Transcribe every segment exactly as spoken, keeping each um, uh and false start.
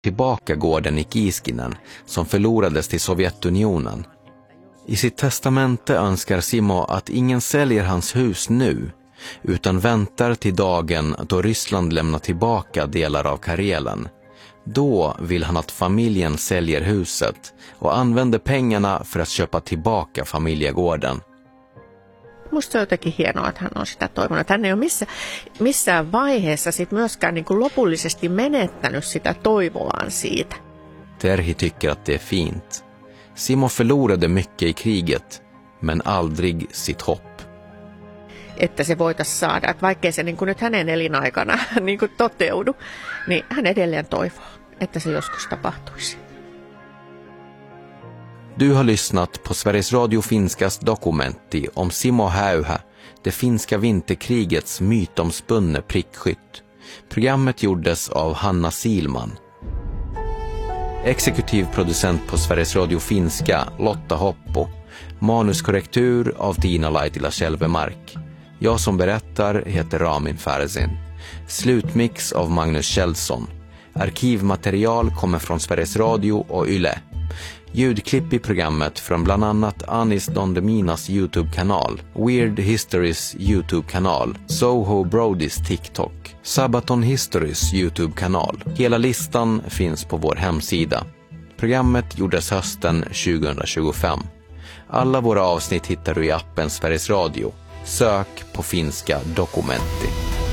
tillbaka gården i Kiiskinen som förlorades till Sovjetunionen. I sitt testamente önskar Simo att ingen säljer hans hus nu, utan väntar till dagen då Ryssland lämnar tillbaka delar av Karelen. Då vill han att familjen säljer huset och använder pengarna för att köpa tillbaka familjegården. Musta on jotenkin hienoa, että hän on sitä toivonut. Hän ei ole missä, missään vaiheessa sit myöskään niin kuin lopullisesti menettänyt sitä toivoaan siitä. Terhi tycker att det är fint. Simo förlorade mycket i kriget, men aldrig sitt hopp. Että se voitaisiin saada, että vaikkei se niin kuin nyt hänen elinaikana niin kuin toteudu, niin hän edelleen toivoo, että se joskus tapahtuisi. Du har lyssnat på Sveriges Radio Finskas dokumenti om Simo Häyhä, det finska vinterkrigets mytomspunne prickskytt. Programmet gjordes av Hanna Silman. Exekutiv producent på Sveriges Radio Finska, Lotta Hoppo. Manuskorrektur av Tina Laitila Kjellvemark. Jag som berättar heter Ramin Farzin. Slutmix av Magnus Kjellson. Arkivmaterial kommer från Sveriges Radio och Yle. Ljudklipp i programmet från bland annat Anis Don Deminas YouTube-kanal, Weird Histories YouTube-kanal, Soho Brodys TikTok, Sabaton Histories YouTube-kanal. Hela listan finns på vår hemsida. Programmet gjordes hösten tjugohundratjugofem. Alla våra avsnitt hittar du i appen Sveriges Radio. Sök på finska dokumenti.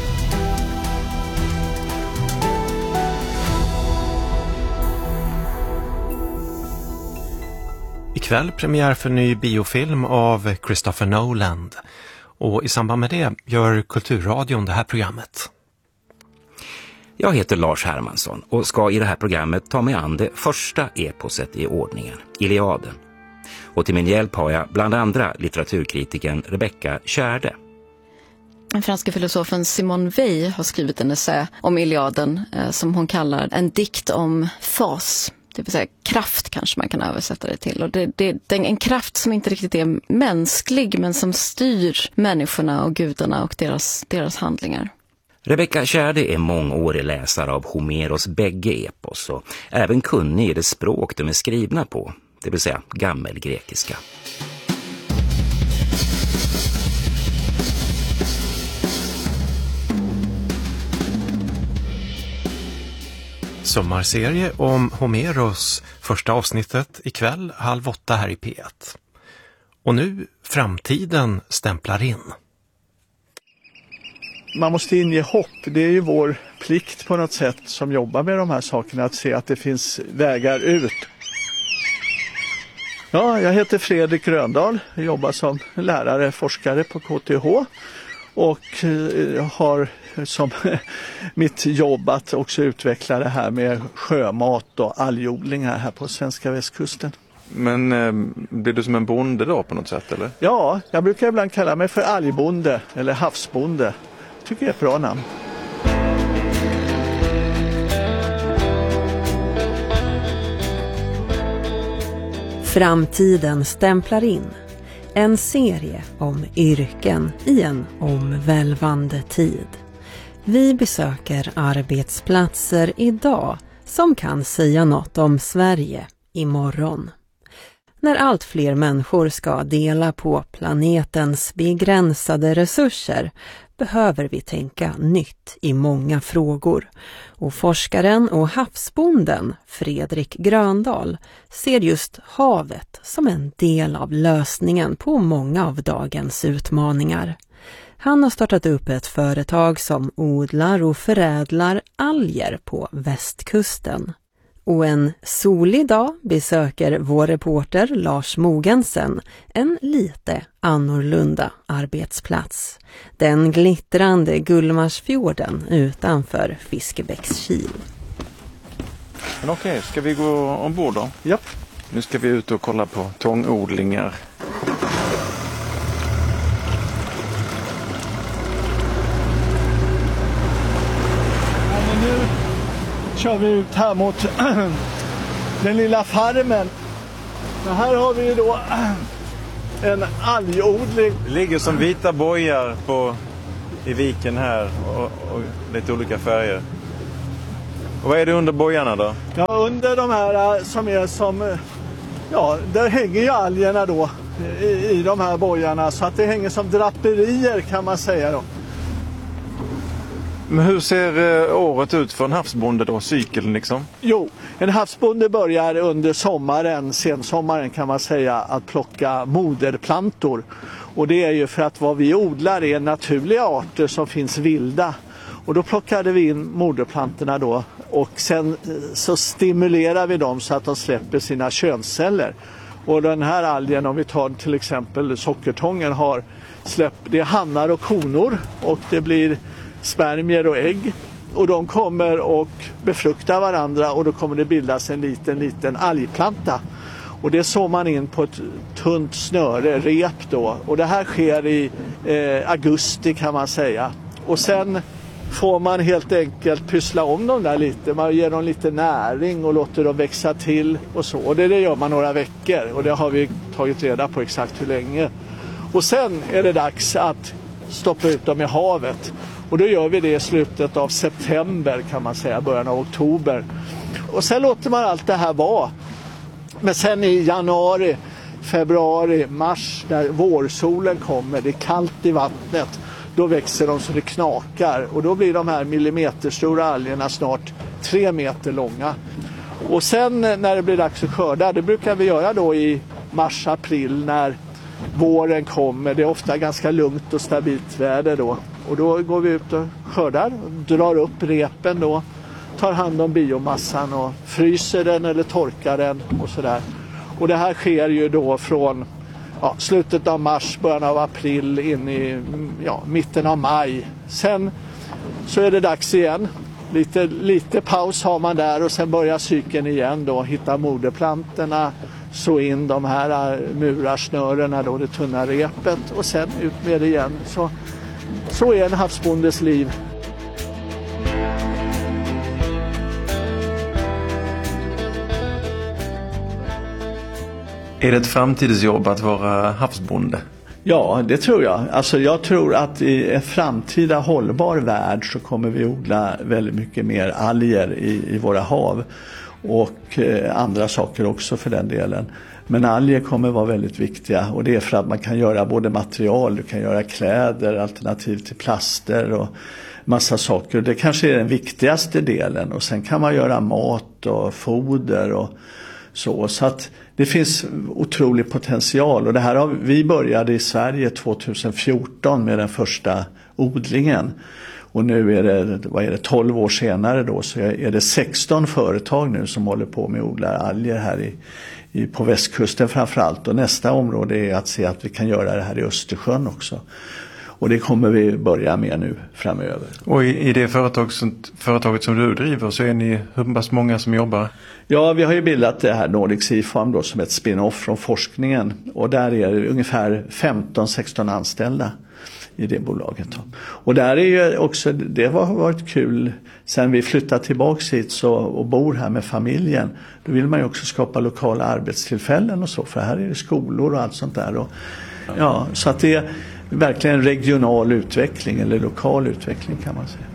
Ikväll premiär för ny biofilm av Christopher Nolan. Och i samband med det gör Kulturradion det här programmet. Jag heter Lars Hermansson och ska i det här programmet ta mig an det första eposet i ordningen, Iliaden. Och till min hjälp har jag bland andra litteraturkritiken Rebecca Kärde. Den franska filosofen Simone Weil har skrivit en essä om Iliaden eh, som hon kallar en dikt om fas. Det vill säga kraft kanske man kan översätta det till. Och det, det, det är en kraft som inte riktigt är mänsklig men som styr människorna och gudarna och deras, deras handlingar. Rebecca Kärde är mångårig läsare av Homeros bägge epos och även kunnig i det språk de är skrivna på, det vill säga gammelgrekiska. Sommarserie om Homeros, första avsnittet ikväll halv åtta här i P ett. Och nu framtiden stämplar in. Man måste inge hopp, det är ju vår plikt på något sätt som jobbar med de här sakerna att se att det finns vägar ut. Ja, jag heter Fredrik Röndahl, jag jobbar som lärare, forskare på K T H och har som mitt jobb att också utveckla det här med sjömat och algodlingar här på svenska västkusten. Men eh, blir du som en bonde då på något sätt eller? Ja, jag brukar ibland kalla mig för algbonde eller havsbonde. Tycker jag är ett bra namn. Framtiden stämplar in. En serie om yrken i en omvälvande tid. Vi besöker arbetsplatser idag som kan säga något om Sverige imorgon. När allt fler människor ska dela på planetens begränsade resurser behöver vi tänka nytt i många frågor. Och forskaren och havsbonden Fredrik Gröndahl ser just havet som en del av lösningen på många av dagens utmaningar. Han har startat upp ett företag som odlar och förädlar alger på västkusten. Och en solig dag besöker vår reporter Lars Mogensen en lite annorlunda arbetsplats. Den glittrande Gullmarsfjorden utanför Fiskebäckskil. Men okej, ska vi gå ombord då? Ja. Nu ska vi ut och kolla på tångodlingar. Kör vi ut här mot den lilla farmen. Så här har vi då en algodling. Det ligger som vita bojar på, i viken här och, och lite olika färger. Och vad är det under bojarna då? Ja, under de här som är som, ja, där hänger ju algerna då i, i de här bojarna, så att det hänger som draperier kan man säga då. Men hur ser eh, året ut för en havsbonde då, cykeln liksom? Jo, en havsbonde börjar under sommaren, sensommaren kan man säga, att plocka moderplantor. Och det är ju för att vad vi odlar är naturliga arter som finns vilda. Och då plockade vi in moderplantorna då, och sen så stimulerar vi dem så att de släpper sina könsceller. Och den här algen, om vi tar till exempel sockertången, har släpp, det är hannar och konor, och det blir spermier och ägg. Och de kommer och befruktar varandra, och då kommer det bildas en liten, liten algplanta. Och det sår man in på ett tunt snöre, rep då. Och det här sker i eh, augusti kan man säga. Och sen får man helt enkelt pyssla om dem där lite. Man ger dem lite näring och låter dem växa till och så. Och det, det gör man några veckor, och det har vi tagit reda på exakt hur länge. Och sen är det dags att stoppa ut dem i havet. Och då gör vi det i slutet av september kan man säga, början av oktober. Och sen låter man allt det här vara. Men sen i januari, februari, mars, när vårsolen kommer, det är kallt i vattnet, då växer de så det knakar. Och då blir de här millimeterstora algerna snart tre meter långa. Och sen när det blir dags att skörda, det brukar vi göra då i mars, april när våren kommer. Det är ofta ganska lugnt och stabilt väder då. Och då går vi ut och skördar, drar upp repen då, tar hand om biomassan och fryser den eller torkar den och sådär. Och det här sker ju då från ja, slutet av mars, början av april in i ja, mitten av maj. Sen så är det dags igen. Lite, lite paus har man där, och sen börjar cykeln igen då. Hitta moderplantorna, så in de här murarsnörena då, det tunna repet, och sen ut med det igen. Så, så är en havsbondes liv. Är det ett framtidsjobb att vara havsbonde? Ja, det tror jag. Alltså jag tror att i en framtida hållbar värld så kommer vi odla väldigt mycket mer alger i, i våra hav. Och eh, andra saker också för den delen. Men alger kommer vara väldigt viktiga, och det är för att man kan göra både material, du kan göra kläder, alternativ till plaster och massa saker. Det kanske är den viktigaste delen, och sen kan man göra mat och foder och så. Så att det finns otrolig potential, och det här har vi började i Sverige tjugohundrafjorton med den första odlingen. Och nu är det, vad är det, tolv år senare då, så är det sexton företag nu som håller på med odlar alger här i, i, på västkusten framförallt. Och nästa område är att se att vi kan göra det här i Östersjön också. Och det kommer vi börja med nu framöver. Och i, i det företag som, företaget som du driver så är ni hur pass många som jobbar? Ja, vi har ju bildat det här Nordic Sea Farm då, som ett spin-off från forskningen. Och där är det ungefär femton sexton anställda i det bolaget. Och där är ju också, det har varit kul sen vi flyttade tillbaka hit så, och bor här med familjen. Då vill man ju också skapa lokala arbetstillfällen och så, för här är det skolor och allt sånt där. Och, ja, så att det är verkligen regional utveckling eller lokal utveckling kan man säga.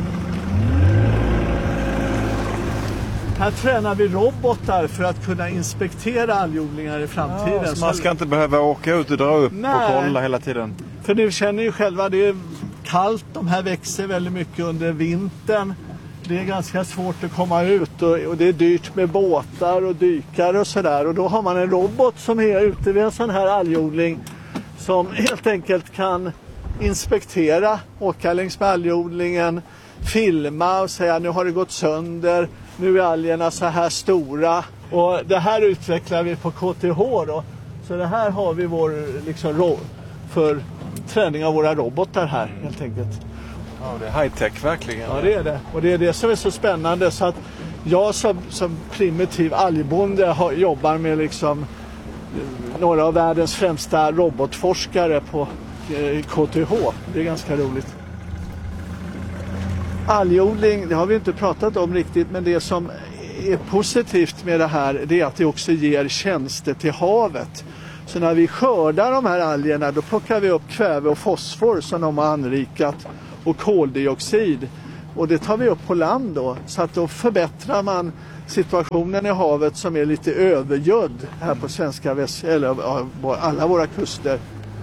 Här tränar vi robotar för att kunna inspektera algodlingar i framtiden. Ja, så man ska inte behöva åka ut och dra upp Nej. och kolla hela tiden. För ni känner ju själva, det är kallt, de här växer väldigt mycket under vintern. Det är ganska svårt att komma ut, och, och det är dyrt med båtar och dykare och sådär. Och då har man en robot som är ute vid en sån här algodling som helt enkelt kan inspektera, åka längs med algodlingen, filma och säga nu har det gått sönder, nu är algerna så här stora. Och det här utvecklar vi på K T H då. Så det här har vi vår liksom ro- för träning av våra robotar här helt enkelt. Ja, det är high-tech verkligen. Ja, det är det. Och det är det som är så spännande, så att jag som, som primitiv algbonde har, jobbar med liksom några av världens främsta robotforskare på eh, K T H. Det är ganska roligt. Algodling, det har vi inte pratat om riktigt, men det som är positivt med det här, det är att det också ger tjänster till havet. Så när vi skördar de här algerna, då plockar vi upp kväve och fosfor som de har anrikat, och koldioxid. och det tar vi upp på land då. Så att då förbättrar man situationen i havet som är lite övergödd här på svenska väst, eller alla våra kuster.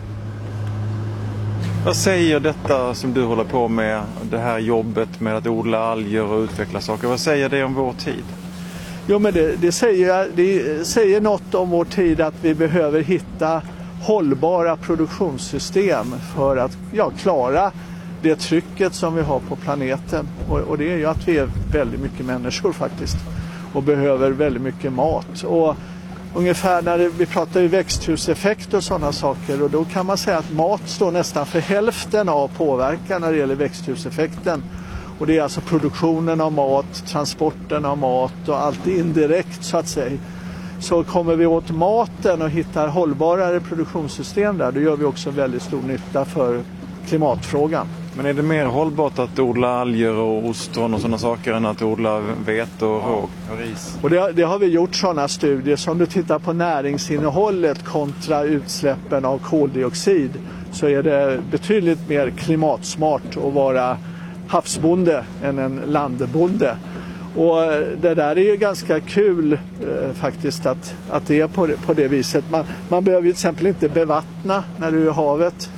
Vad säger detta som du håller på med, det här jobbet med att odla alger och utveckla saker, vad säger det om vår tid? Jo, men det, det, säger, det säger något om vår tid, att vi behöver hitta hållbara produktionssystem för att ja, klara det trycket som vi har på planeten. Och, och det är ju att vi är väldigt mycket människor faktiskt och behöver väldigt mycket mat. Och ungefär när det, vi pratar ju växthuseffekt och sådana saker, och då kan man säga att mat står nästan för hälften av påverkan när det gäller växthuseffekten. Och det är alltså produktionen av mat, transporten av mat och allt indirekt så att säga. Så kommer vi åt maten och hittar hållbarare produktionssystem där, då gör vi också väldigt stor nytta för klimatfrågan. Men är det mer hållbart att odla alger och ostron och sådana saker än att odla vete och råg och ris? Och det, det har vi gjort sådana studier. Så om du tittar på näringsinnehållet kontra utsläppen av koldioxid, så är det betydligt mer klimatsmart att vara havsbonde än en landbonde. Och det där är ju ganska kul eh, faktiskt att, att det är på det, på det viset. Man, man behöver ju till exempel inte bevattna när du är i havet.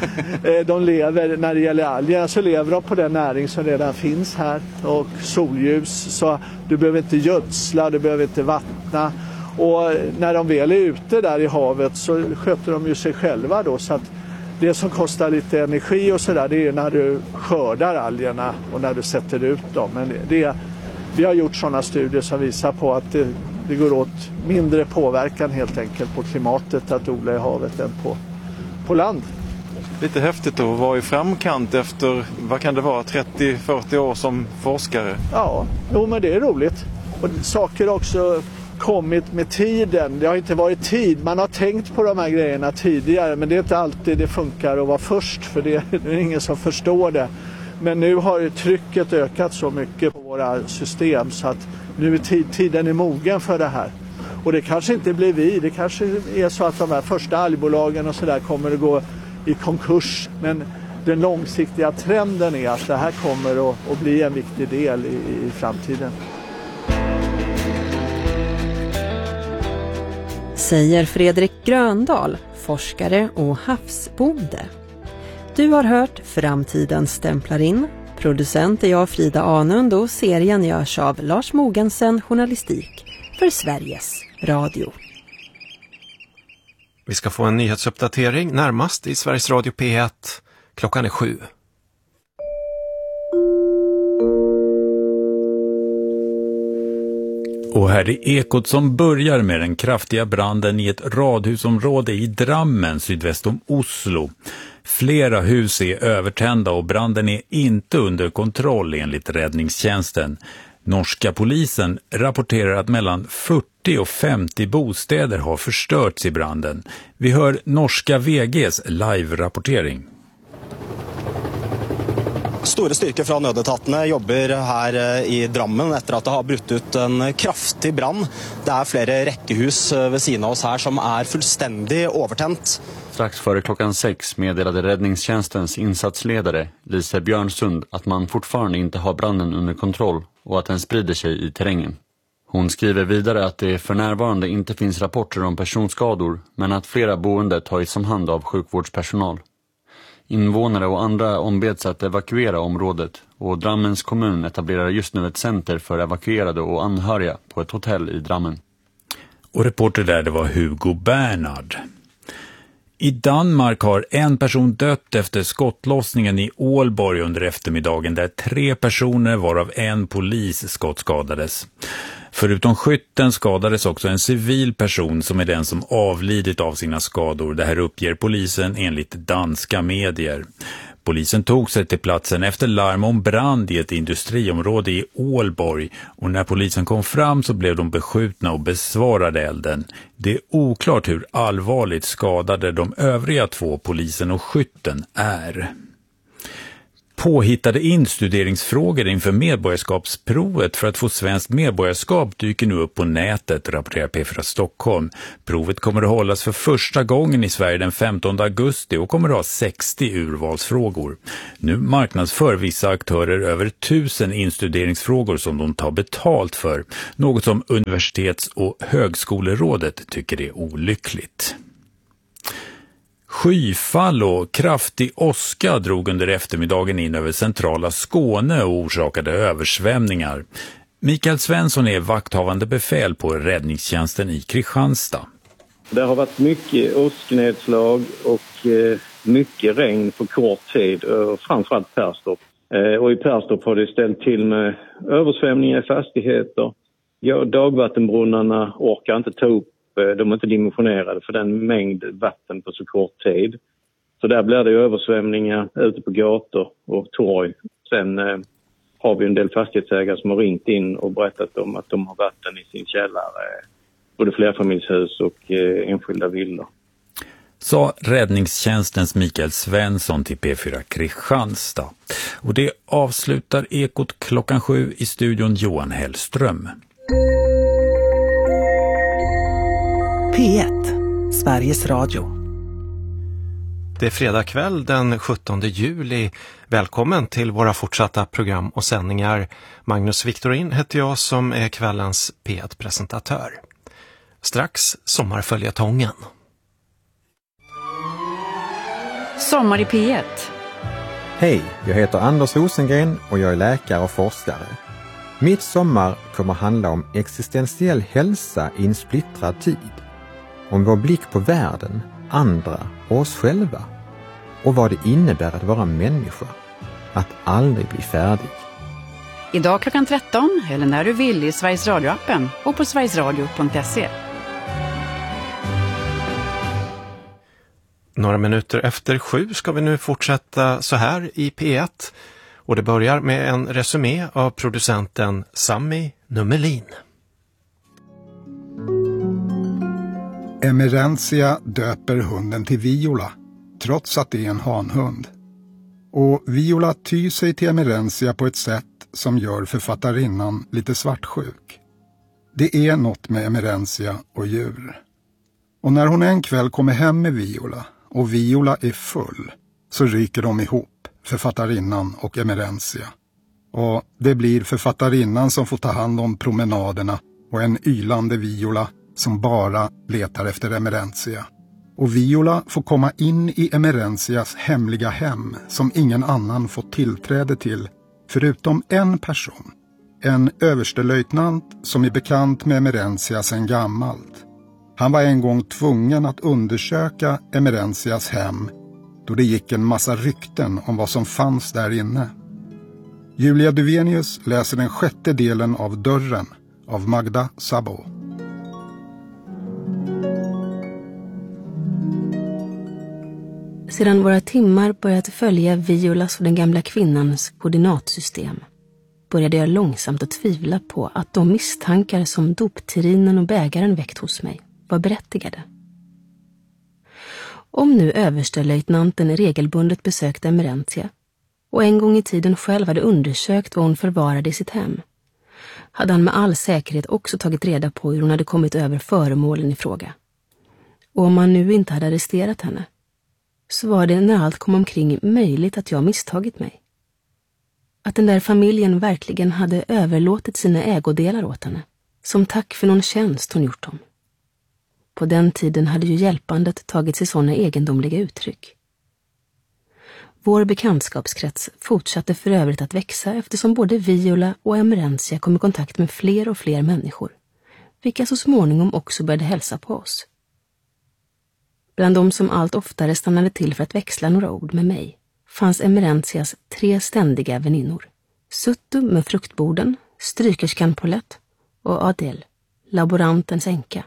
De lever, när det gäller algerna så lever de på den näring som redan finns här. Och solljus, så du behöver inte gödsla, du behöver inte vattna. Och när de väl är ute där i havet så sköter de ju sig själva då, så att det som kostar lite energi och sådär, det är när du skördar algerna och när du sätter ut dem. Men det, vi har gjort sådana studier som visar på att det, det går åt mindre påverkan helt enkelt på klimatet att odla i havet än på, på land. Lite häftigt att vara i framkant efter, vad kan det vara, trettio till fyrtio år som forskare? Ja, jo, men det är roligt. Och saker också kommit med tiden. Det har inte varit tid. Man har tänkt på de här grejerna tidigare, men det är inte alltid det funkar att vara först, för det är ingen som förstår det. Men nu har trycket ökat så mycket på våra system så att nu är tid, tiden är mogen för det här. Och det kanske inte blir vi. Det kanske är så att de här första algbolagen och så där kommer att gå i konkurs. Men den långsiktiga trenden är att det här kommer att, att bli en viktig del i, i framtiden. Säger Fredrik Gröndahl, forskare och havsbonde. Du har hört Framtiden stämplar in. Producent är jag, Frida Anund, och serien görs av Lars Mogensen, journalistik för Sveriges Radio. Vi ska få en nyhetsuppdatering närmast i Sveriges Radio P ett. Klockan är sju. Och här är Ekot som börjar med den kraftiga branden i ett radhusområde i Drammen sydväst om Oslo. Flera hus är övertända och branden är inte under kontroll enligt räddningstjänsten. Norska polisen rapporterar att mellan fyrtio och femtio bostäder har förstörts i branden. Vi hör norska V G:s live-rapportering. Store styrker fra nødetatene jobber her i Drammen etter at det har brutt ut en kraftig brann. Det er flere rekkehus ved siden av oss her som er fullständig overtent. Strax före klockan sex meddelade räddningstjänstens insatsledare Lise Björnsund att man fortfarande inte har branden under kontroll och att den sprider sig i terrängen. Hon skriver vidare att det för närvarande inte finns rapporter om personskador, men att flera boende tagits om hand av sjukvårdspersonal. Invånare och andra ombeds att evakuera området, och Drammens kommun etablerar just nu ett center för evakuerade och anhöriga på ett hotell i Drammen. Och reporter där, det var Hugo Bernhard. I Danmark har en person dött efter skottlossningen i Ålborg under eftermiddagen, där tre personer varav en polis skottskadades. Förutom skytten skadades också en civil person som är den som avlidit av sina skador. Det här uppger polisen enligt danska medier. Polisen tog sig till platsen efter larm om brand i ett industriområde i Ålborg, och när polisen kom fram så blev de beskjutna och besvarade elden. Det är oklart hur allvarligt skadade de övriga två polisen och skytten är. Påhittade instuderingsfrågor inför medborgarskapsprovet för att få svenskt medborgarskap dyker nu upp på nätet, rapporterar P fyra Stockholm. Provet kommer att hållas för första gången i Sverige den femtonde augusti och kommer att ha sextio urvalsfrågor. Nu marknadsför vissa aktörer över tusen instuderingsfrågor som de tar betalt för, något som Universitets- och högskolerådet tycker är olyckligt. Skyfall och kraftig åska drog under eftermiddagen in över centrala Skåne och orsakade översvämningar. Mikael Svensson är vakthavande befäl på räddningstjänsten i Kristianstad. Det har varit mycket åsknedslag och mycket regn på kort tid, framförallt Perstorp. Och i Perstorp har det ställt till med översvämningar i fastigheter. Dagvattenbrunnarna orkar inte ta upp. De är inte dimensionerade för den mängd vatten på så kort tid. Så där blir det översvämningar ute på gator och torg. Sen eh, har vi en del fastighetsägare som har ringt in och berättat om att de har vatten i sin källare. Både flerfamiljshus och eh, enskilda villor. Sa räddningstjänstens Mikael Svensson till P fyra Kristianstad. Och det avslutar Ekot klockan sju i studion Johan Hellström. P ett, Sveriges Radio. Det är fredag kväll den sjuttonde juli. Välkommen till våra fortsatta program och sändningar. Magnus Victorin heter jag som är kvällens P ett-presentatör. Strax sommarföljetongen. Sommar i P ett. Hej, jag heter Anders Rosengren och jag är läkare och forskare. Mitt sommar kommer handla om existentiell hälsa i en splittrad tid. Om vår blick på världen, andra och oss själva. Och vad det innebär att vara människa. Att aldrig bli färdig. Idag klockan tretton eller när du vill i Sveriges Radio-appen och på sverigesradio punkt se. Några minuter efter sju ska vi nu fortsätta så här i P ett. Och det börjar med en resumé av producenten Sami Nummelin. Emerentia döper hunden till Viola, trots att det är en hanhund. Och Viola tyr sig till Emerentia på ett sätt som gör författarinnan lite svartsjuk. Det är något med Emerentia och djur. Och när hon en kväll kommer hem med Viola och Viola är full så ryker de ihop, författarinnan och Emerentia. Och det blir författarinnan som får ta hand om promenaderna och en ylande Viola som bara letar efter Emerentia. Och Viola får komma in i Emerentias hemliga hem som ingen annan fått tillträde till förutom en person. En överstelöjtnant som är bekant med Emerentia sedan gammalt. Han var en gång tvungen att undersöka Emerentias hem då det gick en massa rykten om vad som fanns där inne. Julia Duvenius läser den sjätte delen av Dörren av Magda Sabo. Sedan våra timmar börjat följa Violas och den gamla kvinnans koordinatsystem började jag långsamt att tvivla på att de misstankar som dopterinen och bägaren väckt hos mig var berättigade. Om nu överstelöjtnanten regelbundet besökte Emerentia och en gång i tiden själv hade undersökt vad hon förvarade i sitt hem, hade han med all säkerhet också tagit reda på hur hon hade kommit över föremålen i fråga. Och om han nu inte hade arresterat henne, så var det när allt kom omkring möjligt att jag misstagit mig. Att den där familjen verkligen hade överlåtit sina ägodelar åt henne, som tack för någon tjänst hon gjort dem. På den tiden hade ju hjälpandet tagit sig sådana egendomliga uttryck. Vår bekantskapskrets fortsatte för övrigt att växa eftersom både Viola och Emerentia kom i kontakt med fler och fler människor, vilka så småningom också började hälsa på oss. Bland de som allt oftare stannade till för att växla några ord med mig fanns Emerentias tre ständiga väninnor. Suttu med fruktborden, strykerskan Paulette och Adele, laborantens änka.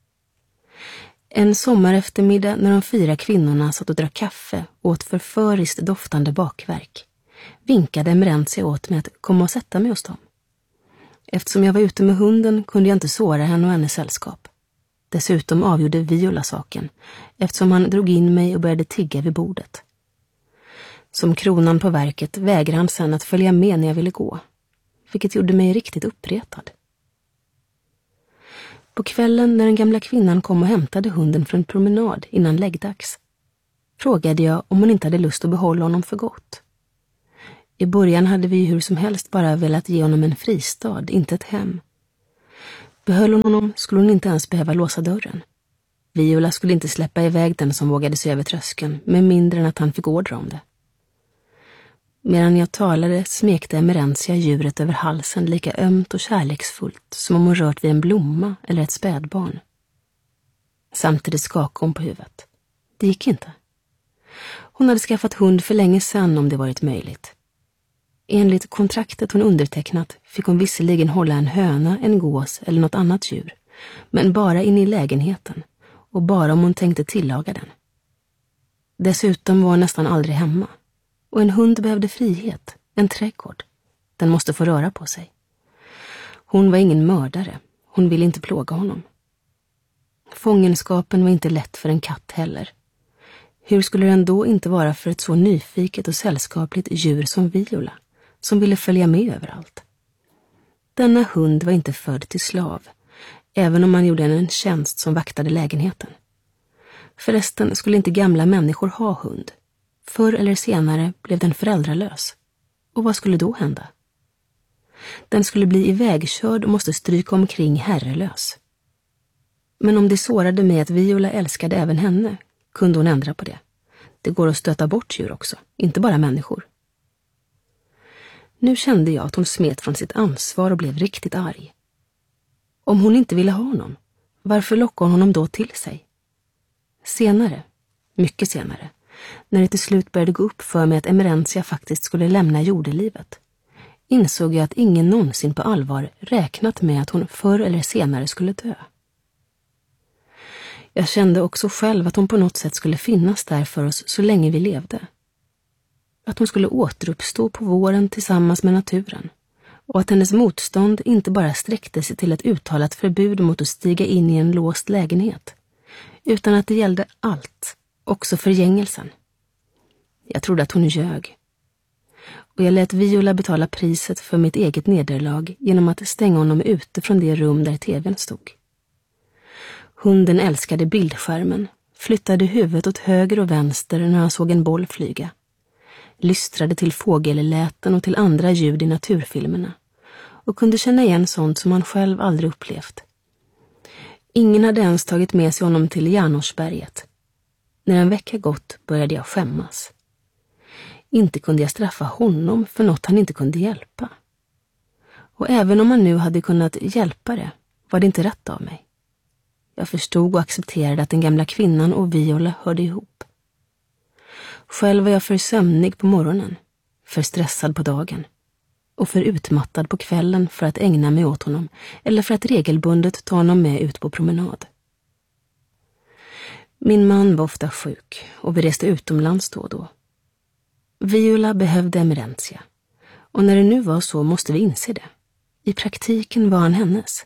En sommareftermiddag när de fyra kvinnorna satt och drack kaffe och åt förföriskt doftande bakverk vinkade Emerentia åt mig att komma och sätta mig hos dem. Eftersom jag var ute med hunden kunde jag inte såra henne och hennes sällskap. Dessutom avgjorde Viola saken, eftersom han drog in mig och började tigga vid bordet. Som kronan på verket vägrade han sedan att följa med när jag ville gå, vilket gjorde mig riktigt uppretad. På kvällen när den gamla kvinnan kom och hämtade hunden från en promenad innan läggdags frågade jag om hon inte hade lust att behålla honom för gott. I början hade vi hur som helst bara velat ge honom en fristad, inte ett hem. Behöll hon honom skulle hon inte ens behöva låsa dörren. Viola skulle inte släppa iväg den som vågade sig över tröskeln, med mindre än att han fick ordra om det. Medan jag talade smekte Emerentia djuret över halsen lika ömt och kärleksfullt som om hon rört vid en blomma eller ett spädbarn. Samtidigt skakade hon på huvudet. Det gick inte. Hon hade skaffat hund för länge sedan om det varit möjligt. Enligt kontraktet hon undertecknat fick hon visserligen hålla en höna, en gås eller något annat djur, men bara in i lägenheten och bara om hon tänkte tillaga den. Dessutom var hon nästan aldrig hemma. Och en hund behövde frihet, en trädgård. Den måste få röra på sig. Hon var ingen mördare. Hon ville inte plåga honom. Fångenskapen var inte lätt för en katt heller. Hur skulle den då inte vara för ett så nyfiket och sällskapligt djur som Viola, som ville följa med överallt? Denna hund var inte född till slav, även om man gjorde en tjänst som vaktade lägenheten. Förresten skulle inte gamla människor ha hund. Förr eller senare blev den föräldralös. Och vad skulle då hända? Den skulle bli ivägkörd och måste stryka omkring herrelös. Men om det sårade mig att Viola älskade även henne, kunde hon ändra på det. Det går att stöta bort djur också, inte bara människor. Nu kände jag att hon smet från sitt ansvar och blev riktigt arg. Om hon inte ville ha honom, varför lockade hon honom då till sig? Senare, mycket senare, när det till slut började gå upp för mig att Emerentia faktiskt skulle lämna jordelivet, insåg jag att ingen någonsin på allvar räknat med att hon förr eller senare skulle dö. Jag kände också själv att hon på något sätt skulle finnas där för oss så länge vi levde. Att hon skulle återuppstå på våren tillsammans med naturen, och att hennes motstånd inte bara sträckte sig till ett uttalat förbud mot att stiga in i en låst lägenhet, utan att det gällde allt, också förgängelsen. Jag trodde att hon ljög. Och jag lät Viola betala priset för mitt eget nederlag genom att stänga honom ute från det rum där tvn stod. Hunden älskade bildskärmen, flyttade huvudet åt höger och vänster när han såg en boll flyga, lystrade till fågelläten och till andra ljud i naturfilmerna och kunde känna igen sånt som han själv aldrig upplevt. Ingen hade ens tagit med sig honom till Järnorsberget. När en vecka gått började jag skämmas. Inte kunde jag straffa honom för något han inte kunde hjälpa. Och även om han nu hade kunnat hjälpa det, var det inte rätt av mig. Jag förstod och accepterade att den gamla kvinnan och Viola hörde ihop. Själv var jag för sömnig på morgonen, för stressad på dagen och för utmattad på kvällen för att ägna mig åt honom eller för att regelbundet ta honom med ut på promenad. Min man var ofta sjuk och vi reste utomlands då och då. Viola behövde Emerentia, och när det nu var så måste vi inse det. I praktiken var han hennes.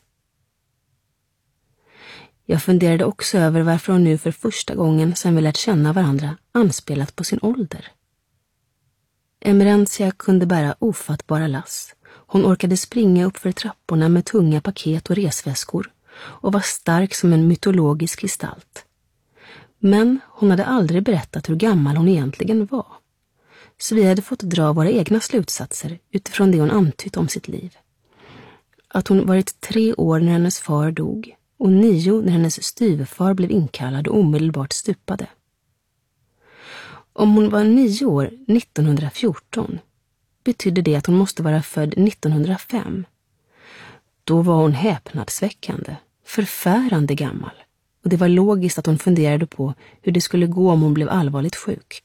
Jag funderade också över varför hon nu för första gången sedan vi lärt känna varandra anspelat på sin ålder. Emerentia kunde bära ofattbara lass. Hon orkade springa upp för trapporna med tunga paket och resväskor och var stark som en mytologisk gestalt. Men hon hade aldrig berättat hur gammal hon egentligen var. Så vi hade fått dra våra egna slutsatser utifrån det hon antytt om sitt liv. Att hon varit tre år när hennes far dog och nio när hennes styvfar blev inkallad och omedelbart stupade. Om hon var nio år nittonhundrafjorton betydde det att hon måste vara född nittonhundrafem. Då var hon häpnadsväckande, förfärande gammal, och det var logiskt att hon funderade på hur det skulle gå om hon blev allvarligt sjuk.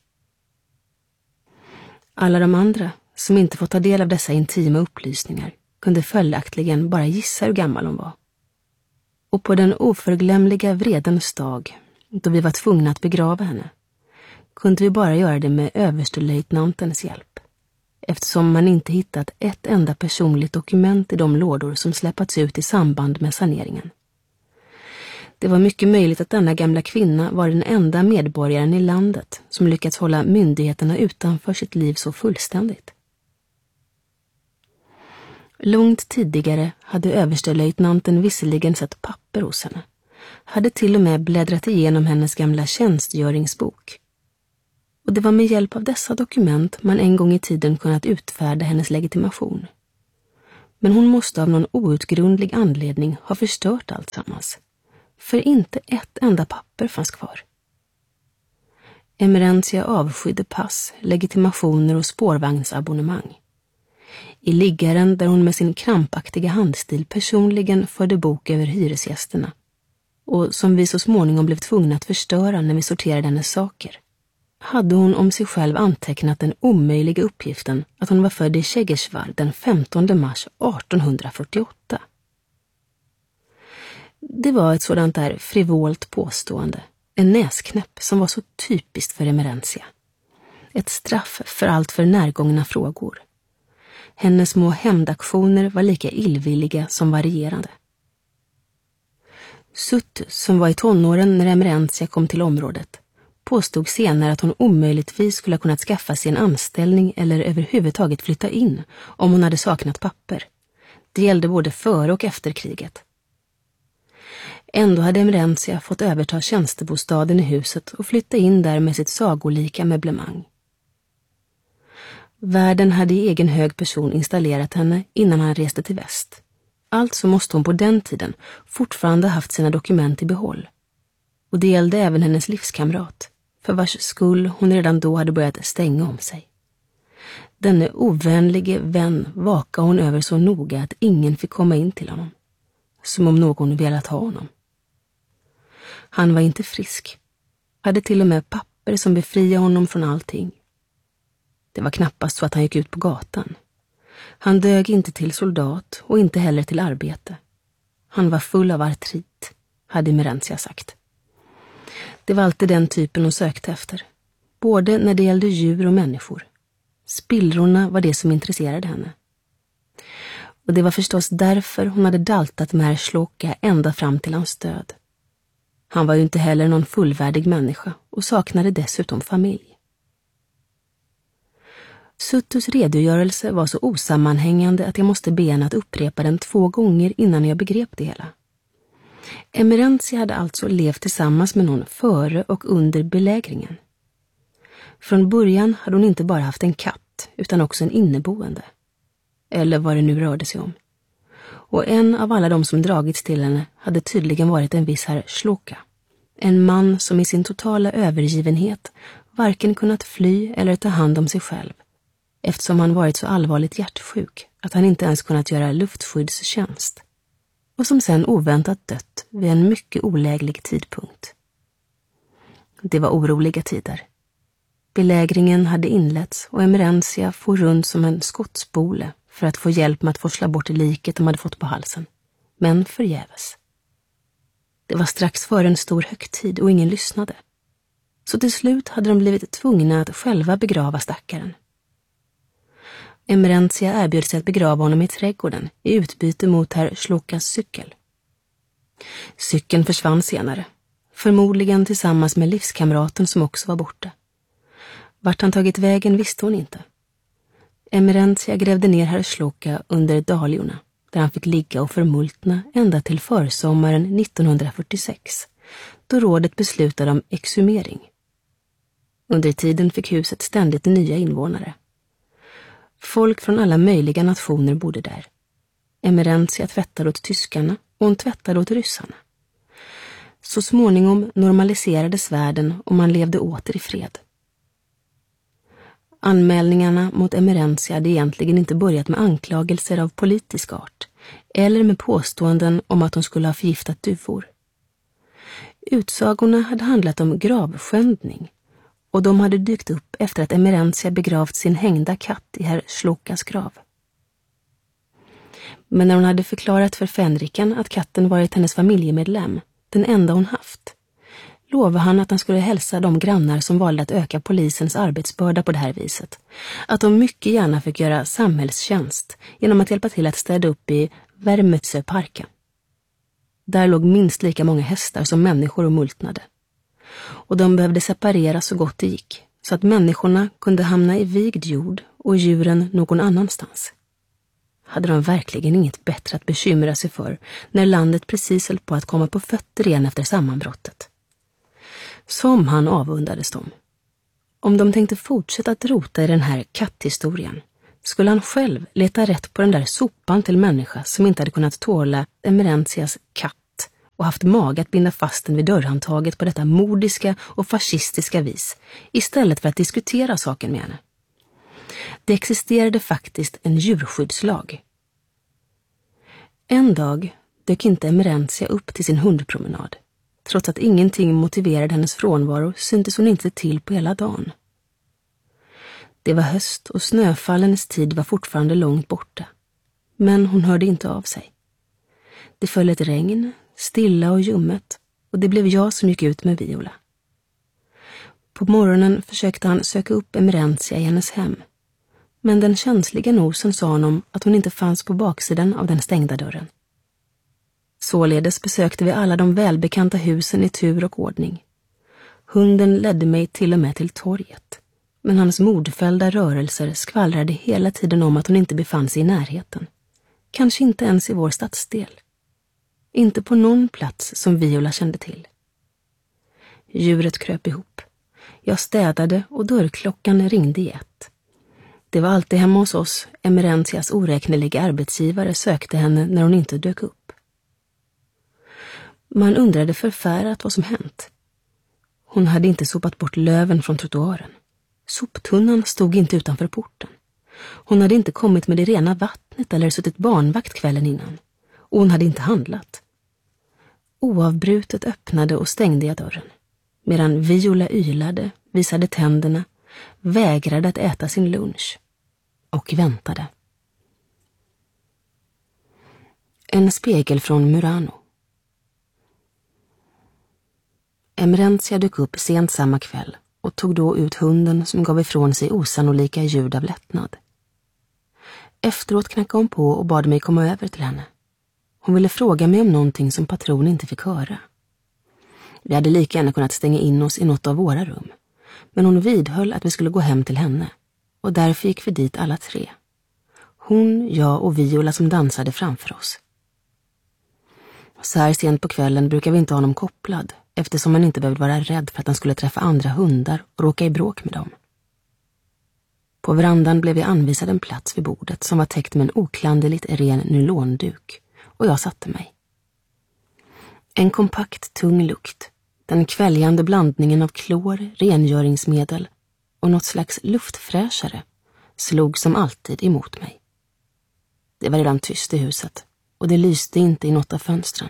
Alla de andra, som inte fått ta del av dessa intima upplysningar, kunde följaktligen bara gissa hur gammal hon var. Och på den oförglömliga vredens dag, då vi var tvungna att begrava henne, kunde vi bara göra det med överstelöjtnantens hjälp, eftersom man inte hittat ett enda personligt dokument i de lådor som släppats ut i samband med saneringen. Det var mycket möjligt att denna gamla kvinna var den enda medborgaren i landet som lyckats hålla myndigheterna utanför sitt liv så fullständigt. Långt tidigare hade överstelöjtnanten visserligen sett papper hos henne, hade till och med bläddrat igenom hennes gamla tjänstgöringsbok. Och det var med hjälp av dessa dokument man en gång i tiden kunnat utfärda hennes legitimation. Men hon måste av någon outgrundlig anledning ha förstört allt sammans. För inte ett enda papper fanns kvar. Emerentia avskydde pass, legitimationer och spårvagnsabonnemang. I liggaren där hon med sin krampaktiga handstil personligen förde bok över hyresgästerna, och som vi så småningom blev tvungna att förstöra när vi sorterade hennes saker, hade hon om sig själv antecknat den omöjliga uppgiften att hon var född i Tjegersvar den femtonde mars artonhundrafyrtioåtta. Det var ett sådant där frivolt påstående, en näsknäpp som var så typiskt för Emerentia. Ett straff för allt för närgångna frågor. Hennes små hämndaktioner var lika illvilliga som varierande. Sutt, som var i tonåren när Emerentia kom till området, påstod senare att hon omöjligtvis skulle ha kunnat skaffa sig en anställning eller överhuvudtaget flytta in om hon hade saknat papper. Det gällde både före och efter kriget. Ändå hade Emerentia fått överta tjänstebostaden i huset och flytta in där med sitt sagolika möblemang. Värden hade i egen hög person installerat henne innan han reste till väst. Alltså måste hon på den tiden fortfarande haft sina dokument i behåll. Och det gällde även hennes livskamrat, för vars skull hon redan då hade börjat stänga om sig. Denne ovänlige vän vakade hon över så noga att ingen fick komma in till honom. Som om någon velat ha honom. Han var inte frisk. Hade till och med papper som befriade honom från allting. Det var knappast så att han gick ut på gatan. Han dög inte till soldat och inte heller till arbete. Han var full av artrit, hade Emerentia sagt. Det var alltid den typen hon sökte efter. Både när det gällde djur och människor. Spillrorna var det som intresserade henne. Och det var förstås därför hon hade daltat med Slåka ända fram till hans död. Han var ju inte heller någon fullvärdig människa och saknade dessutom familj. Suttus redogörelse var så osammanhängande att jag måste be henne att upprepa den två gånger innan jag begrep det hela. Emerentia hade alltså levt tillsammans med någon före och under belägringen. Från början hade hon inte bara haft en katt utan också en inneboende. Eller vad det nu rörde sig om. Och en av alla de som dragits till henne hade tydligen varit en viss herr Slåka. En man som i sin totala övergivenhet varken kunnat fly eller ta hand om sig själv, eftersom han varit så allvarligt hjärtsjuk att han inte ens kunnat göra luftskyddstjänst, och som sen oväntat dött vid en mycket oläglig tidpunkt. Det var oroliga tider. Belägringen hade inletts och Emerentia for runt som en skottspole för att få hjälp med att forsla bort liket de hade fått på halsen, men förgäves. Det var strax före en stor högtid och ingen lyssnade. Så till slut hade de blivit tvungna att själva begrava stackaren. Emerentia erbjöd sig att begrava honom i trädgården i utbyte mot herr Slåkas cykel. Cykeln försvann senare, förmodligen tillsammans med livskamraten som också var borta. Vart han tagit vägen visste hon inte. Emerentia grävde ner herr Slåka under dahliorna, där han fick ligga och förmultna ända till försommaren nittonhundrafyrtiosex, då rådet beslutade om exhumering. Under tiden fick huset ständigt nya invånare. Folk från alla möjliga nationer bodde där. Emerentia tvättade åt tyskarna och hon tvättade åt ryssarna. Så småningom normaliserades världen och man levde åter i fred. Anmälningarna mot Emerentia hade egentligen inte börjat med anklagelser av politisk art eller med påståenden om att hon skulle ha förgiftat duvor. Utsagorna hade handlat om gravskändning, och de hade dykt upp efter att Emerentia begravt sin hängda katt i herr Slåkas grav. Men när hon hade förklarat för Fänriken att katten varit hennes familjemedlem, den enda hon haft, lovade han att han skulle hälsa de grannar som valde att öka polisens arbetsbörda på det här viset, att de mycket gärna fick göra samhällstjänst genom att hjälpa till att städa upp i Värmetsöparken. Där låg minst lika många hästar som människor och multnade. Och de behövde separeras så gott det gick, så att människorna kunde hamna i vigd jord och djuren någon annanstans. Hade de verkligen inget bättre att bekymra sig för när landet precis höll på att komma på fötter igen efter sammanbrottet? Som han avundades dem. Om de tänkte fortsätta att rota i den här katthistorien skulle han själv leta rätt på den där sopan till människa som inte hade kunnat tåla Emerentias katt och haft mag att binda fast den vid dörrhandtaget på detta modiska och fascistiska vis istället för att diskutera saken med henne. Det existerade faktiskt en djurskyddslag. En dag dök inte Emerentia upp till sin hundpromenad. Trots att ingenting motiverade hennes frånvaro syntes hon inte till på hela dagen. Det var höst och snöfallens tid var fortfarande långt borta. Men hon hörde inte av sig. Det föll ett regn, stilla och ljummet, och det blev jag som gick ut med Viola. På morgonen försökte han söka upp Emerentia i hennes hem. Men den känsliga nosen sa honom att hon inte fanns på baksidan av den stängda dörren. Således besökte vi alla de välbekanta husen i tur och ordning. Hunden ledde mig till och med till torget. Men hans modfällda rörelser skvallrade hela tiden om att hon inte befann sig i närheten. Kanske inte ens i vår stadsdel. Inte på någon plats som Viola kände till. Djuret kröp ihop. Jag städade och dörrklockan ringde i ett. Det var alltid hemma hos oss. Emerentias oräkneliga arbetsgivare sökte henne när hon inte dök upp. Man undrade förfärat vad som hänt. Hon hade inte sopat bort löven från trottoaren. Soptunnan stod inte utanför porten. Hon hade inte kommit med det rena vattnet eller suttit barnvakt kvällen innan. Och hon hade inte handlat. Oavbrutet öppnade och stängde jag dörren. Medan Viola ylade, visade tänderna, vägrade att äta sin lunch. Och väntade. En spegel från Murano. Emerentia dök upp sent samma kväll och tog då ut hunden som gav ifrån sig osannolika ljud av lättnad. Efteråt knackade hon på och bad mig komma över till henne. Hon ville fråga mig om någonting som patron inte fick höra. Vi hade lika gärna kunnat stänga in oss i något av våra rum, men hon vidhöll att vi skulle gå hem till henne, och därför gick vi dit alla tre. Hon, jag och Viola som dansade framför oss. Så här sent på kvällen brukar vi inte ha honom kopplad, eftersom man inte behövde vara rädd för att han skulle träffa andra hundar och råka i bråk med dem. På verandan blev vi anvisad en plats vid bordet som var täckt med en oklanderligt ren nylonduk, och jag satte mig. En kompakt tung lukt, den kväljande blandningen av klor, rengöringsmedel och något slags luftfräschare, slog som alltid emot mig. Det var redan tyst i huset, och det lyste inte i något av fönstren.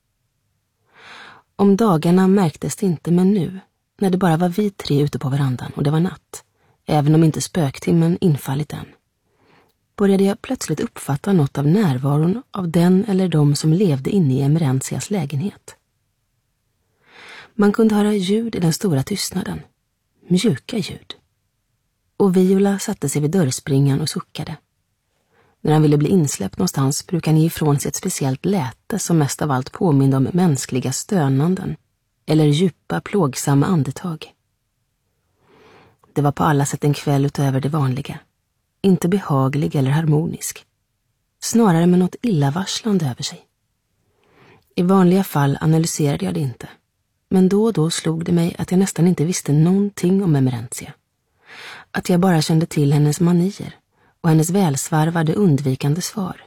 Om dagarna märktes det inte, men nu, när det bara var vi tre ute på verandan och det var natt, även om inte spöktimmen infallit än, började jag plötsligt uppfatta något av närvaron av den eller de som levde inne i Emerentias lägenhet. Man kunde höra ljud i den stora tystnaden, mjuka ljud. Och Viola satte sig vid dörrspringan och suckade. När han ville bli insläppt någonstans brukade han ge ifrån sig ett speciellt läte som mest av allt påminde om mänskliga stönanden eller djupa, plågsamma andetag. Det var på alla sätt en kväll utöver det vanliga. Inte behaglig eller harmonisk. Snarare med något illavarslande över sig. I vanliga fall analyserade jag det inte. Men då och då slog det mig att jag nästan inte visste någonting om Emerentia. Att jag bara kände till hennes manier och hennes välsvarvade undvikande svar.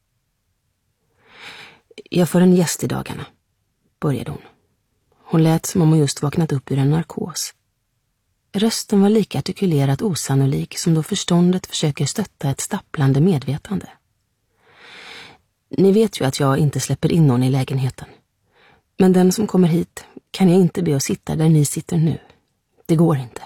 Jag får en gäst i dagarna, började hon. Hon lät som om hon just vaknat upp ur en narkos. Rösten var lika artikulerat osannolik som då förståndet försöker stötta ett stapplande medvetande. Ni vet ju att jag inte släpper in någon i lägenheten. Men den som kommer hit kan jag inte be att sitta där ni sitter nu. Det går inte.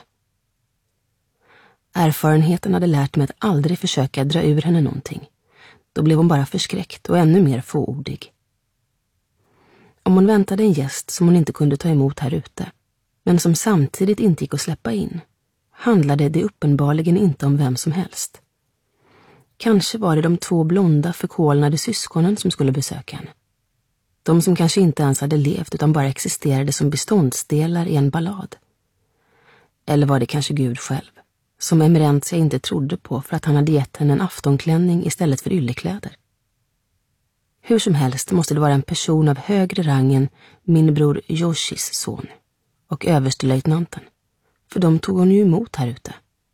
Erfarenheten hade lärt mig att aldrig försöka dra ur henne någonting. Då blev hon bara förskräckt och ännu mer fåordig. Om hon väntade en gäst som hon inte kunde ta emot här ute, men som samtidigt inte gick att släppa in, handlade det uppenbarligen inte om vem som helst. Kanske var det de två blonda förkolnade syskonen som skulle besöka henne. De som kanske inte ens hade levt utan bara existerade som beståndsdelar i en ballad. Eller var det kanske Gud själv, som Emerentia inte trodde på för att han hade gett henne en aftonklänning istället för yllekläder. Hur som helst måste det vara en person av högre rang än min bror Yoshis son och överstelöjtnanten, för de tog hon ju emot här ute.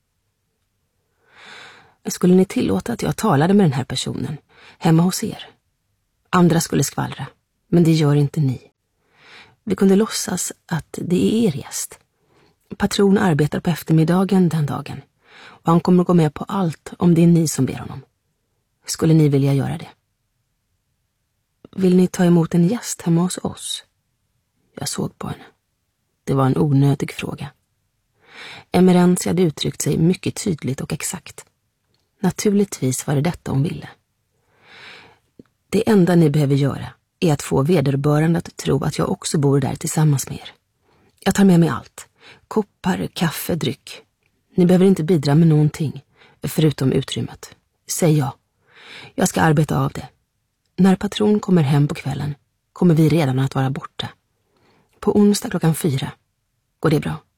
Skulle ni tillåta att jag talade med den här personen hemma hos er? Andra skulle skvallra, men det gör inte ni. Vi kunde låtsas att det är er gäst. Patron arbetar på eftermiddagen den dagen och han kommer att gå med på allt om det är ni som ber honom. Skulle ni vilja göra det? Vill ni ta emot en gäst hemma hos oss? Jag såg på henne. Det var en onödig fråga. Emerentia hade uttryckt sig mycket tydligt och exakt. Naturligtvis var det detta hon ville. Det enda ni behöver göra är att få vederbörande att tro att jag också bor där tillsammans med er. Jag tar med mig allt. Koppar, kaffe, dryck. Ni behöver inte bidra med någonting, förutom utrymmet. Säg ja. Jag ska arbeta av det. När patron kommer hem på kvällen kommer vi redan att vara borta. På onsdag klockan fyra. Går det bra?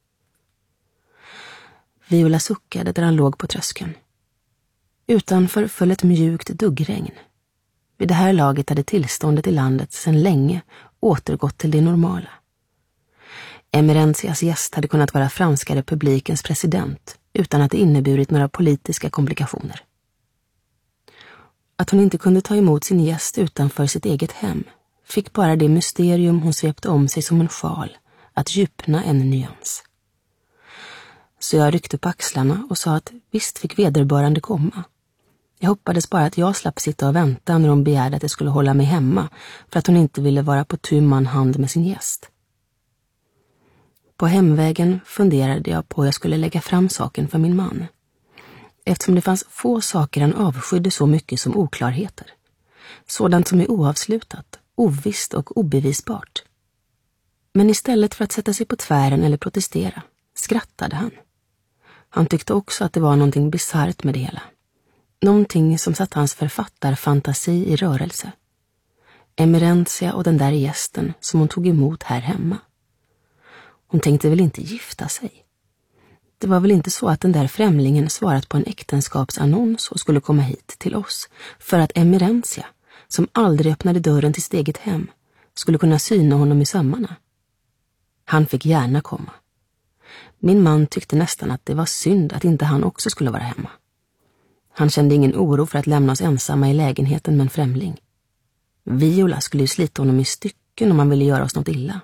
Viola suckade där han låg på tröskeln. Utanför föll ett mjukt duggregn. Vid det här laget hade tillståndet i landet sedan länge återgått till det normala. Emerentias gäst hade kunnat vara franska republikens president utan att det inneburit några politiska komplikationer. Att hon inte kunde ta emot sin gäst utanför sitt eget hem fick bara det mysterium hon svepte om sig som en sjal att djupna en nyans. Så jag ryckte på axlarna och sa att visst fick vederbörande komma. Jag hoppades bara att jag slapp sitta och vänta när hon begärde att jag skulle hålla mig hemma för att hon inte ville vara på tu man hand med sin gäst. På hemvägen funderade jag på hur jag skulle lägga fram saken för min man. Eftersom det fanns få saker han avskydde så mycket som oklarheter. Sådant som är oavslutat, ovisst och obevisbart. Men istället för att sätta sig på tvären eller protestera, skrattade han. Han tyckte också att det var någonting bisarrt med det hela. Någonting som satt hans författarfantasi i rörelse. Emerentia och den där gästen som hon tog emot här hemma. Hon tänkte väl inte gifta sig. Det var väl inte så att den där främlingen svarat på en äktenskapsannons och skulle komma hit till oss för att Emerentia, som aldrig öppnade dörren till sitt eget hem, skulle kunna syna honom i sömmarna. Han fick gärna komma. Min man tyckte nästan att det var synd att inte han också skulle vara hemma. Han kände ingen oro för att lämna oss ensamma i lägenheten med en främling. Viola skulle ju slita honom i stycken om han ville göra oss något illa.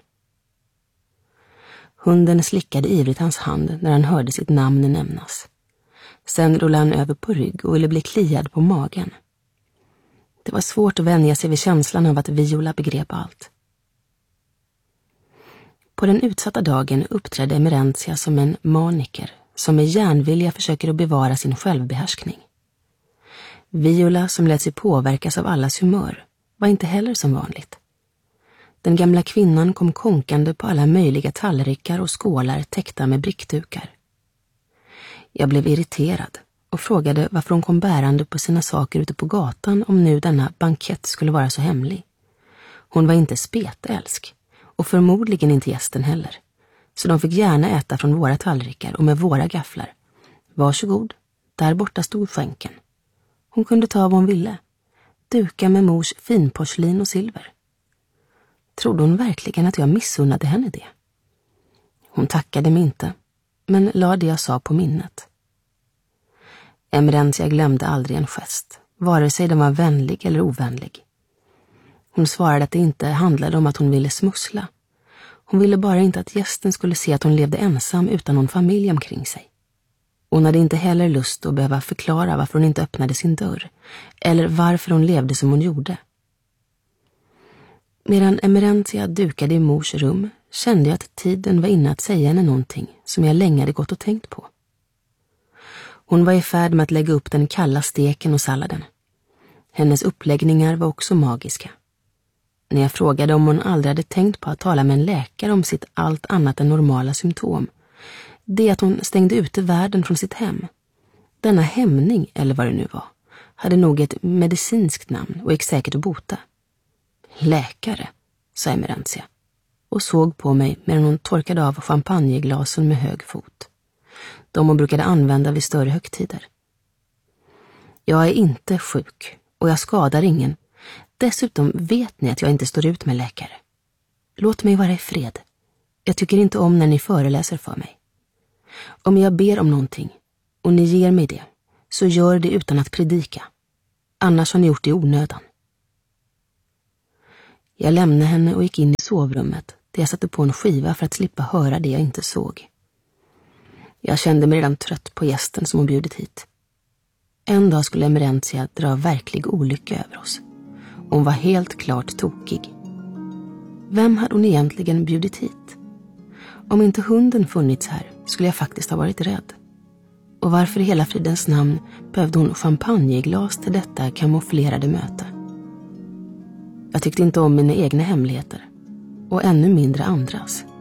Hunden slickade ivrigt hans hand när han hörde sitt namn nämnas. Sen rullade han över på rygg och ville bli kliad på magen. Det var svårt att vänja sig vid känslan av att Viola begrep allt. På den utsatta dagen uppträdde Emerentia som en maniker som med järnvilja försöker att bevara sin självbehärskning. Viola, som lät sig påverkas av allas humör, var inte heller som vanligt. Den gamla kvinnan kom konkande på alla möjliga tallrikar och skålar täckta med brickdukar. Jag blev irriterad och frågade varför hon kom bärande på sina saker ute på gatan om nu denna bankett skulle vara så hemlig. Hon var inte spetälsk och förmodligen inte gästen heller, så de fick gärna äta från våra tallrikar och med våra gafflar. Varsågod, där borta stod skänken. Hon kunde ta vad hon ville, duka med mors finporslin och silver. Trodde hon verkligen att jag missunnade henne det? Hon tackade mig inte, men la det jag sa på minnet. Emerentia glömde aldrig en gest, vare sig den var vänlig eller ovänlig. Hon svarade att det inte handlade om att hon ville smussla. Hon ville bara inte att gästen skulle se att hon levde ensam utan någon familj omkring sig. Hon hade inte heller lust att behöva förklara varför hon inte öppnade sin dörr, eller varför hon levde som hon gjorde. Medan Emerentia dukade i mors rum kände jag att tiden var inne att säga henne någonting som jag länge hade gått och tänkt på. Hon var i färd med att lägga upp den kalla steken och salladen. Hennes uppläggningar var också magiska. När jag frågade om hon aldrig hade tänkt på att tala med en läkare om sitt allt annat än normala symptom, det att hon stängde ute världen från sitt hem. Denna hämning, eller vad det nu var, hade nog ett medicinskt namn och gick säkert att bota. Läkare, sa Emerentia och såg på mig medan hon torkade av champagneglasen med hög fot. De hon brukade använda vid större högtider. Jag är inte sjuk och jag skadar ingen. Dessutom vet ni att jag inte står ut med läkare. Låt mig vara i fred. Jag tycker inte om när ni föreläser för mig. Om jag ber om någonting och ni ger mig det, så gör det utan att predika. Annars har ni gjort det i onödan. Jag lämnade henne och gick in i sovrummet där jag satte på en skiva för att slippa höra det jag inte såg. Jag kände mig redan trött på gästen som hon bjudit hit. En dag skulle Emerentia dra verklig olycka över oss. Hon var helt klart tokig. Vem hade hon egentligen bjudit hit? Om inte hunden funnits här skulle jag faktiskt ha varit rädd. Och varför i hela fridens namn behövde hon champagneglas till detta kamouflerade möte? Jag tyckte inte om mina egna hemligheter och ännu mindre andras.